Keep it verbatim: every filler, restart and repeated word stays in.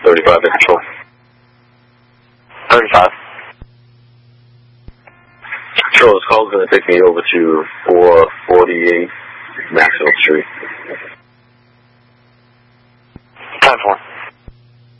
thirty-five at control. thirty-five. Control, this call is going to take me over to four forty-eight Maxwell Street.